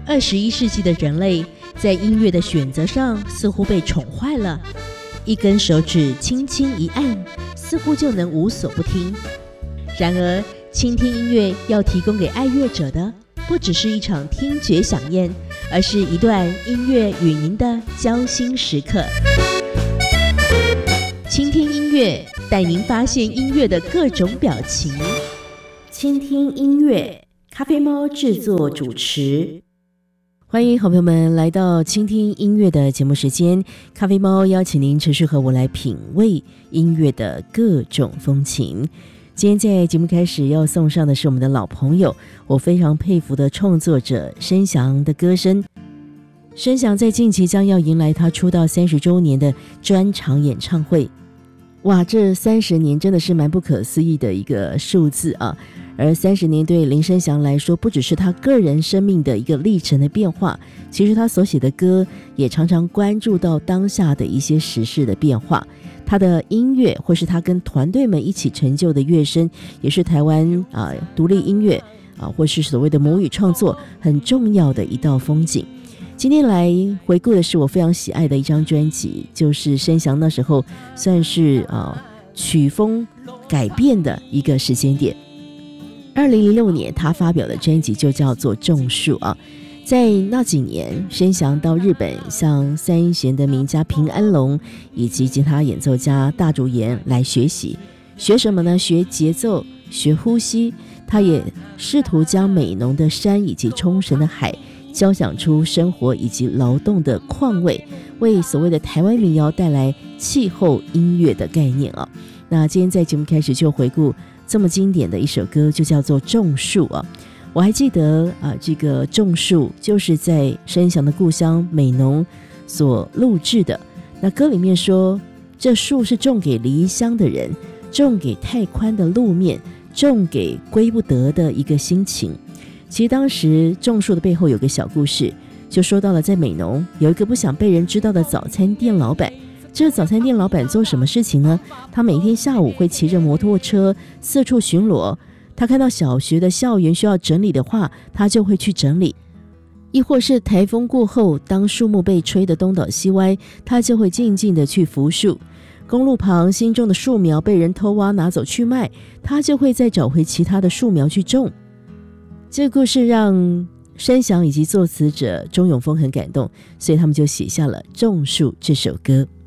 21世纪的人类在音乐的选择上似乎被宠坏了，一根手指轻轻一按，似乎就能无所不听。然而，倾听音乐要提供给爱乐者的，不只是一场听觉飨宴，而是一段音乐与您的交心时刻。倾听音乐，带您发现音乐的各种表情。倾听音乐，咖啡猫制作主持。欢迎好朋友们来到倾听音乐的节目时间，咖啡猫邀请您持续和我来品味音乐的各种风情。今天在节目开始要送上的是我们的老朋友，我非常佩服的创作者申翔的歌声。申翔在近期将要迎来他出道30周年的专场演唱会。哇，这30年真的是蛮不可思议的一个数字啊！而30年对林申翔来说，不只是他个人生命的一个历程的变化，其实他所写的歌也常常关注到当下的一些时事的变化。他的音乐或是他跟团队们一起成就的乐声，也是台湾独立音乐或是所谓的母语创作很重要的一道风景。今天来回顾的是我非常喜爱的一张专辑，就是申翔那时候算是曲风改变的一个时间点。2006年他发表的专辑就叫做《种树》啊。在那几年，申翔到日本向三音弦的名家平安龙以及吉他演奏家大竹研来学习。学什么呢？学节奏，学呼吸。他也试图将美浓的山以及冲绳的海交响出生活以及劳动的况味，为所谓的台湾民谣带来气候音乐的概念啊。那今天在节目开始就回顾这么经典的一首歌，就叫做《种树》啊。我还记得这个《种树》就是在申翔的故乡美浓所录制的。那歌里面说，这树是种给离乡的人，种给太宽的路面，种给归不得的一个心情。其实当时种树的背后有个小故事，就说到了在美浓有一个不想被人知道的早餐店老板。这个早餐店老板做什么事情呢？他每天下午会骑着摩托车四处巡逻，他看到小学的校园需要整理的话，他就会去整理。亦或是台风过后，当树木被吹得东倒西歪，他就会静静的去扶树。公路旁新种的树苗被人偷挖拿走去卖，他就会再找回其他的树苗去种。这个故事让申翔以及作词者钟永丰很感动，所以他们就写下了《种树》这首歌。